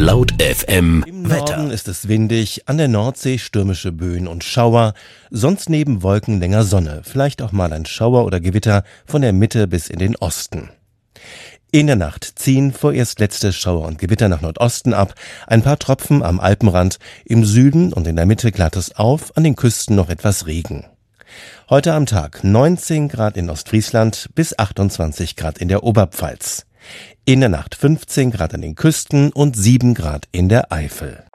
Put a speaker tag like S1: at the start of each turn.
S1: Laut FM
S2: Im
S1: Wetter.
S2: Norden ist es windig, an der Nordsee stürmische Böen und Schauer, sonst neben Wolken länger Sonne, vielleicht auch mal ein Schauer oder Gewitter von der Mitte bis in den Osten. In der Nacht ziehen vorerst letzte Schauer und Gewitter nach Nordosten ab, ein paar Tropfen am Alpenrand, im Süden und in der Mitte klart es auf, an den Küsten noch etwas Regen. Heute am Tag 19 Grad in Ostfriesland bis 28 Grad in der Oberpfalz. In der Nacht 15 Grad an den Küsten und 7 Grad in der Eifel.